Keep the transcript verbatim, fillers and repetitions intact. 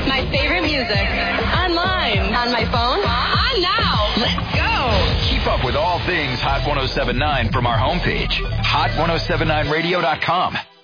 My favorite music. Online. On my phone. On now. Let's go. Keep up with all things Hot ten seventy-nine from our homepage, hot ten seventy-nine radio dot com.